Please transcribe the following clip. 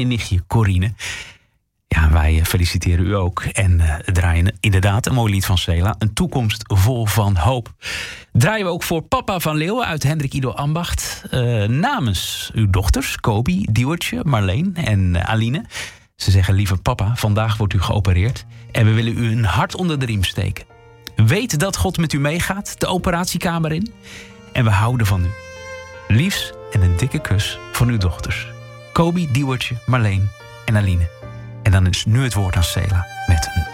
nichtje Corine. Ja, wij feliciteren u ook. En draaien inderdaad een mooi lied van Cela. Een toekomst vol van hoop. Draaien we ook voor Papa van Leeuwen uit Hendrik Ido Ambacht. Namens uw dochters, Kobi, Diewertje, Marleen en Aline. Ze zeggen, lieve papa, vandaag wordt u geopereerd. En we willen u een hart onder de riem steken. Weet dat God met u meegaat, de operatiekamer in. En we houden van u. Liefs en een dikke kus van uw dochters. Kobi, Diewertje, Marleen en Aline. En dan is nu het woord aan Cela met een